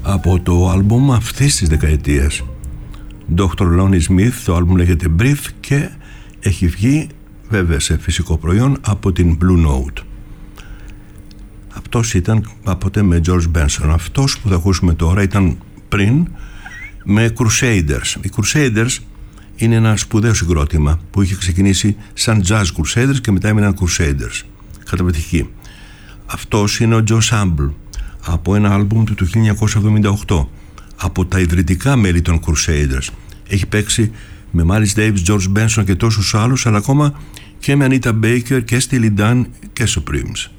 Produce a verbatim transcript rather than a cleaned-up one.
από το άλμπουμ αυτής της δεκαετίας. Doctor Lonnie Smith, το άλμπουμ λέγεται Breathe και έχει βγει βέβαια σε φυσικό προϊόν από την Blue Note. Αυτός ήταν κάποτε με George Benson. Αυτός που θα ακούσουμε τώρα ήταν πριν με Crusaders. Οι Crusaders είναι ένα σπουδαίο συγκρότημα που είχε ξεκινήσει σαν Jazz Crusaders και μετά έμειναν Crusaders. Καταπληκτική. Αυτός είναι ο Joe Sample από ένα άλμπουμ του χίλια εννιακόσια εβδομήντα οκτώ, από τα ιδρυτικά μέλη των Crusaders. Έχει παίξει με Miles Davis, George Benson και τόσους άλλους, αλλά ακόμα και με Anita Baker και Steely Dan και Supremes.